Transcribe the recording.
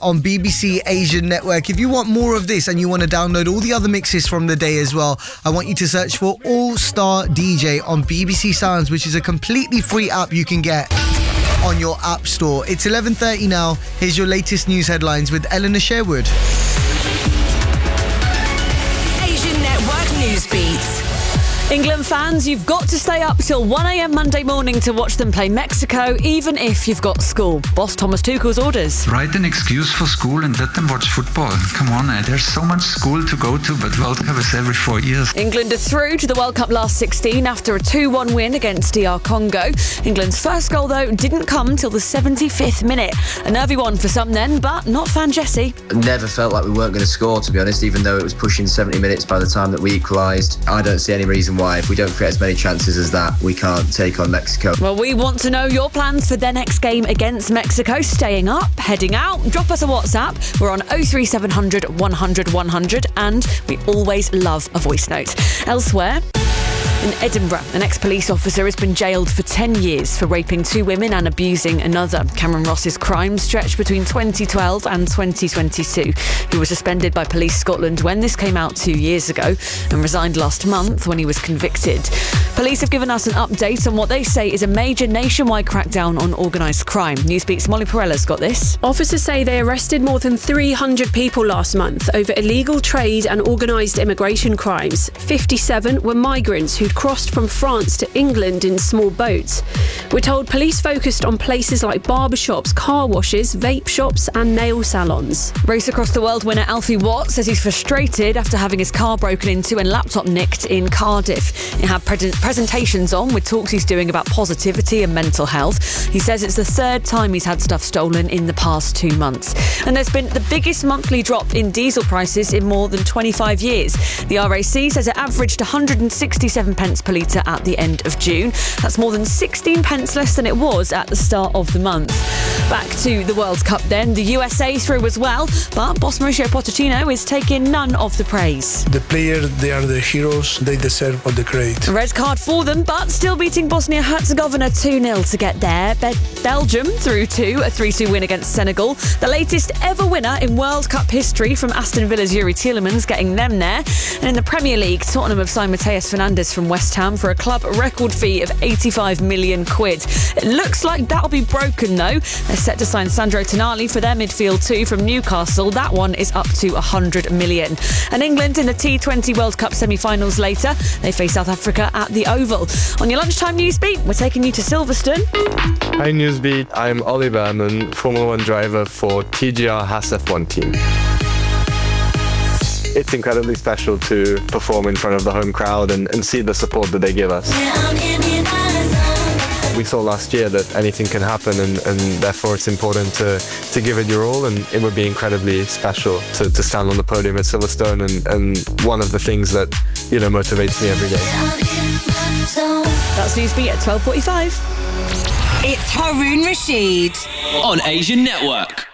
on BBC Asian Network. If you want more of this and you want to download all the other mixes from the day as well, I want you to search for All Star DJ on BBC Sounds, which is a completely free app you can get on your app store. It's 11:30 now. Here's your latest news headlines with Eleanor Sherwood. Asian Network News Beats. England fans, you've got to stay up till 1 a.m. Monday morning to watch them play Mexico, even if you've got school. Boss Thomas Tuchel's orders. Write an excuse for school and let them watch football. Come on, there's so much school to go to, but World Cup is every 4 years. England are through to the World Cup last 16 after a 2-1 win against DR Congo. England's first goal, though, didn't come till the 75th minute. A nervy one for some then, but not fan Jesse. Never felt like we weren't going to score, to be honest, even though it was pushing 70 minutes by the time that we equalised. I don't see any reason why, if we don't create as many chances as that, we can't take on Mexico. Well, we want to know your plans for their next game against Mexico. Staying up, heading out, drop us a WhatsApp. We're on 03700 100 100, and we always love a voice note. Elsewhere, in Edinburgh, an ex-police officer has been jailed for 10 years for raping 2 women and abusing another. Cameron Ross's crimes stretched between 2012 and 2022. He was suspended by Police Scotland when this came out 2 years ago and resigned last month when he was convicted. Police have given us an update on what they say is a major nationwide crackdown on organised crime. Newsbeat's Molly Perella's got this. Officers say they arrested more than 300 people last month over illegal trade and organised immigration crimes. 57 were migrants who'd crossed from France to England in small boats. We're told police focused on places like barbershops, car washes, vape shops and nail salons. Race Across the World winner Alfie Watt says he's frustrated after having his car broken into and laptop nicked in Cardiff. He had presentations on with talks he's doing about positivity and mental health. He says it's the 3rd time he's had stuff stolen in the past 2 months. And there's been the biggest monthly drop in diesel prices in more than 25 years. The RAC says it averaged 167 pence per litre at the end of June. That's more than 16 pence less than it was at the start of the month. Back to the World Cup then. The USA through as well, but boss Mauricio Pochettino is taking none of the praise. The players, they are the heroes. They deserve all the credit. A red card for them, but still beating Bosnia-Herzegovina 2-0 to get there. Belgium through to a 3-2 win against Senegal. The latest ever winner in World Cup history from Aston Villa's Yuri Tielemans getting them there. And in the Premier League, Tottenham have signed Mateus Fernandes from West Ham for a club record fee of 85 million quid. It looks like that'll be broken though. They're set to sign Sandro Tonali for their midfield too from Newcastle. That one is up to 100 million. And England in the T20 World Cup semi-finals later. They face South Africa at the Oval. On your lunchtime newsbeat, we're taking you to Silverstone. Hi Newsbeat, I'm Ollie Berman, Formula 1 driver for TGR Haas F1 team. It's incredibly special to perform in front of the home crowd and see the support that they give us. We saw last year that anything can happen and therefore it's important to give it your all, and it would be incredibly special to stand on the podium at Silverstone and one of the things that motivates me every day. That's Newsbeat at 12:45. It's Haroon Rashid on Asian Network.